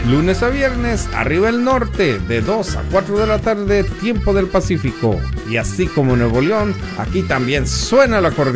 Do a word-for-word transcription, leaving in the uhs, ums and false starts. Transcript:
Lunes a viernes, arriba el norte, de dos a cuatro de la tarde, tiempo del Pacífico. Y así como Nuevo León, aquí también suena el acordeón.